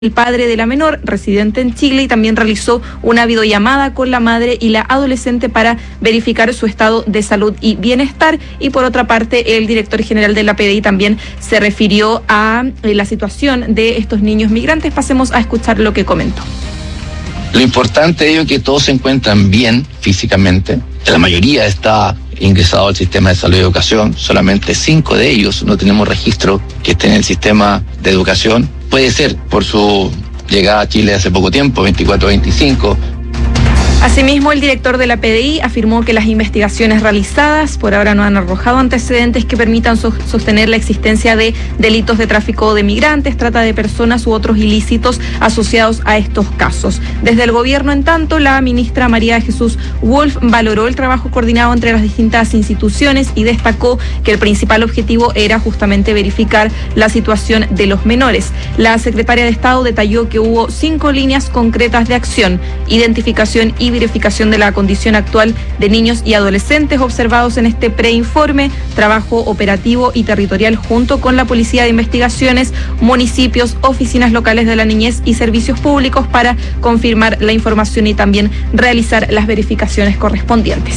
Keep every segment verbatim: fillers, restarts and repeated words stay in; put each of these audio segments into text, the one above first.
el padre de la menor, residente en Chile, y también realizó una videollamada con la madre y la adolescente para verificar su estado de salud y bienestar. Y por otra parte, el director general de la P D I también se refirió a eh, la situación de estos niños migrantes. Pasemos a escuchar lo que comentó. Lo importante de ello es que todos se encuentran bien físicamente. La mayoría está ingresado al sistema de salud y educación. Solamente cinco de ellos no tenemos registro que estén en el sistema de educación. Puede ser por su llegada a Chile hace poco tiempo, veinticuatro veinticinco. Asimismo, el director de la P D I afirmó que las investigaciones realizadas por ahora no han arrojado antecedentes que permitan so- sostener la existencia de delitos de tráfico de migrantes, trata de personas u otros ilícitos asociados a estos casos. Desde el gobierno, en tanto, la ministra María de Jesús Wolf valoró el trabajo coordinado entre las distintas instituciones y destacó que el principal objetivo era justamente verificar la situación de los menores. La secretaria de Estado detalló que hubo cinco líneas concretas de acción: identificación y verificación de la condición actual de niños y adolescentes observados en este preinforme, trabajo operativo y territorial junto con la Policía de Investigaciones, municipios, oficinas locales de la niñez y servicios públicos para confirmar la información y también realizar las verificaciones correspondientes.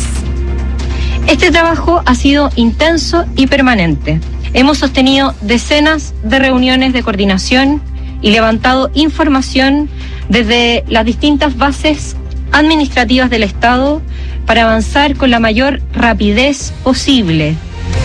Este trabajo ha sido intenso y permanente. Hemos sostenido decenas de reuniones de coordinación y levantado información desde las distintas bases administrativas del Estado para avanzar con la mayor rapidez posible.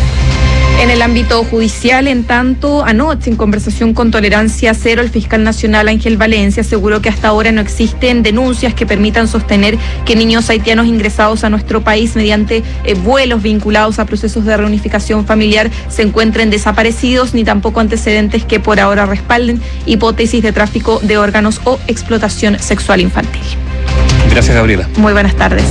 En el ámbito judicial, en tanto, anoche, en conversación con Tolerancia Cero, el fiscal nacional Ángel Valencia aseguró que hasta ahora no existen denuncias que permitan sostener que niños haitianos ingresados a nuestro país mediante eh, vuelos vinculados a procesos de reunificación familiar se encuentren desaparecidos, ni tampoco antecedentes que por ahora respalden hipótesis de tráfico de órganos o explotación sexual infantil. Gracias, Gabriela. Muy buenas tardes.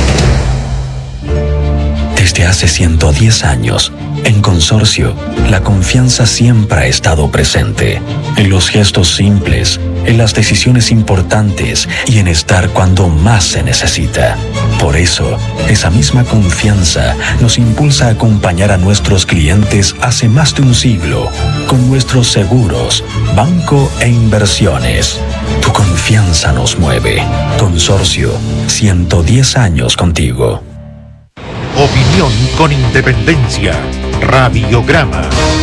Desde hace ciento diez años, en Consorcio, la confianza siempre ha estado presente, en los gestos simples, en las decisiones importantes y en estar cuando más se necesita. Por eso, esa misma confianza nos impulsa a acompañar a nuestros clientes hace más de un siglo, con nuestros seguros, banco e inversiones. Tu confianza nos mueve. Consorcio, ciento diez años contigo. Opinión con independencia. Radiograma.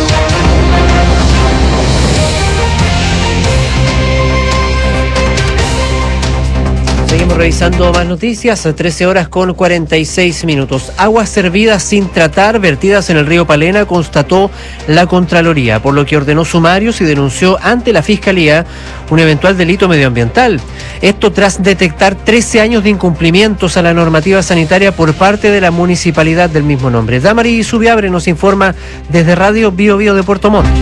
Seguimos revisando más noticias, trece horas con cuarenta y seis minutos. Aguas servidas sin tratar, vertidas en el río Palena, constató la Contraloría, por lo que ordenó sumarios y denunció ante la Fiscalía un eventual delito medioambiental. Esto tras detectar trece años de incumplimientos a la normativa sanitaria por parte de la municipalidad del mismo nombre. Damari Subiabre nos informa desde Radio Bio Bio de Puerto Montt.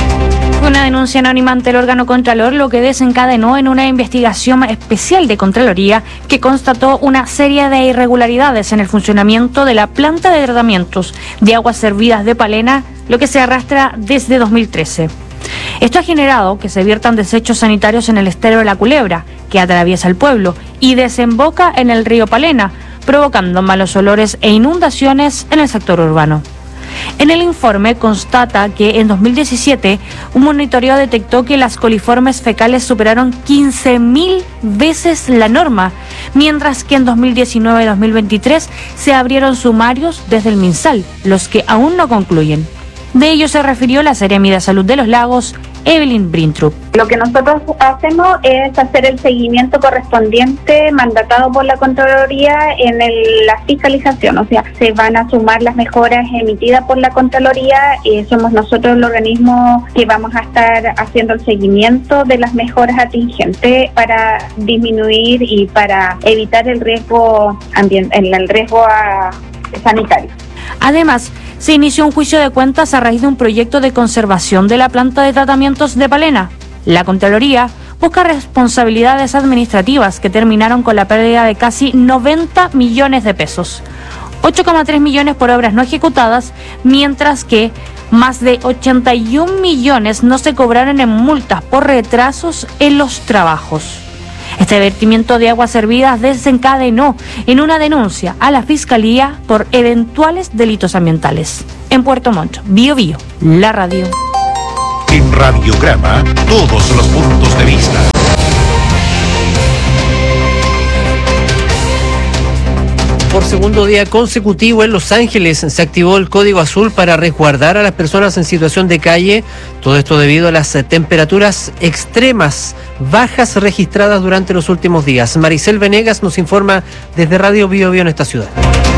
Una denuncia anónima ante el órgano Contralor, lo que desencadenó en una investigación especial de Contraloría que constató una serie de irregularidades en el funcionamiento de la planta de tratamientos de aguas servidas de Palena, lo que se arrastra desde dos mil trece. Esto ha generado que se viertan desechos sanitarios en el estero de la Culebra, que atraviesa el pueblo y desemboca en el río Palena, provocando malos olores e inundaciones en el sector urbano. En el informe constata que en dos mil diecisiete un monitoreo detectó que las coliformes fecales superaron quince mil veces la norma, mientras que en dos mil diecinueve y dos mil veintitrés se abrieron sumarios desde el MinSal, los que aún no concluyen. De ello se refirió la Seremi de Salud de los Lagos, Evelyn Brintrup. Lo que nosotros hacemos es hacer el seguimiento correspondiente mandatado por la Contraloría en el, la fiscalización, o sea, se van a sumar las mejoras emitidas por la Contraloría y somos nosotros el organismo que vamos a estar haciendo el seguimiento de las mejoras atingentes para disminuir y para evitar el riesgo ambiental, el riesgo a, sanitario. Además, se inició un juicio de cuentas a raíz de un proyecto de conservación de la planta de tratamientos de Palena. La Contraloría busca responsabilidades administrativas que terminaron con la pérdida de casi noventa millones de pesos, ocho coma tres millones por obras no ejecutadas, mientras que más de ochenta y un millones no se cobraron en multas por retrasos en los trabajos. Este vertimiento de aguas servidas desencadenó en una denuncia a la Fiscalía por eventuales delitos ambientales. En Puerto Montt, Bio Bio, la radio. En Radiograma, todos los puntos de vista. Por segundo día consecutivo en Los Ángeles se activó el código azul para resguardar a las personas en situación de calle. Todo esto debido a las temperaturas extremas bajas registradas durante los últimos días. Maricel Venegas nos informa desde Radio Bio Bio en esta ciudad.